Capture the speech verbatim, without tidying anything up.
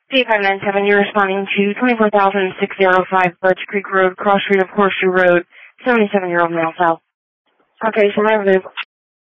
P five nine seven, you're responding to twenty-four thousand six oh five Birch Creek Road, cross street of Horseshoe Road, seventy-seven-year-old male cell. Okay, so I have the